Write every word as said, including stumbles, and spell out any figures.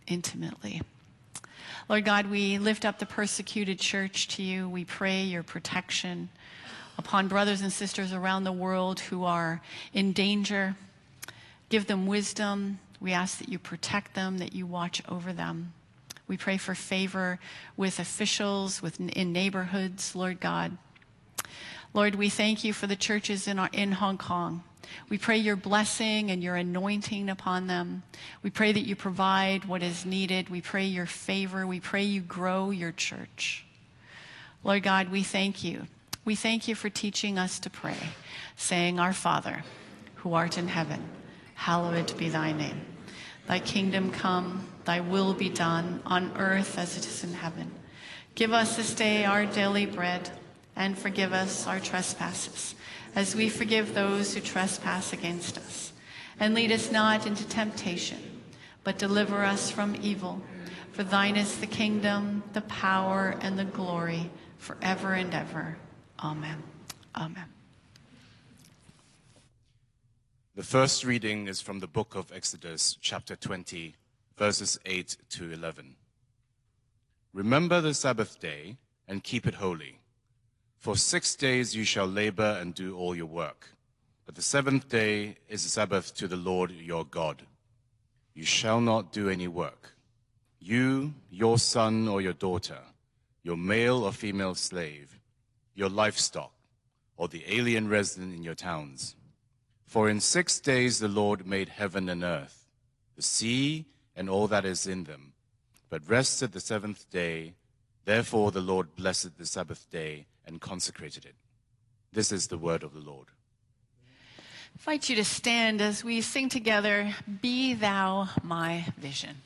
intimately. Lord God, we lift up the persecuted church to you. We pray your protection upon brothers and sisters around the world who are in danger. Give them wisdom. We ask that you protect them, that you watch over them. We pray for favor with officials, with in neighborhoods, Lord God. Lord, we thank you for the churches in, our, in Hong Kong. We pray your blessing and your anointing upon them. We pray that you provide what is needed. We pray your favor. We pray you grow your church. Lord God, we thank you. We thank you for teaching us to pray, saying, Our Father, who art in heaven, hallowed be thy name. Thy kingdom come, thy will be done on earth as it is in heaven. Give us this day our daily bread, and forgive us our trespasses, as we forgive those who trespass against us. And lead us not into temptation, but deliver us from evil. For thine is the kingdom, the power, and the glory, forever and ever. Amen. Amen. The first reading is from the book of Exodus, chapter twenty, verses eight to eleven. Remember the Sabbath day and keep it holy. For six days you shall labor and do all your work. But the seventh day is a Sabbath to the Lord your God. You shall not do any work. You, your son or your daughter, your male or female slave, your livestock, or the alien resident in your towns. For in six days the Lord made heaven and earth, the sea and all that is in them, but rested the seventh day. Therefore the Lord blessed the Sabbath day and consecrated it. This is the word of the Lord. I invite you to stand as we sing together, Be Thou My Vision.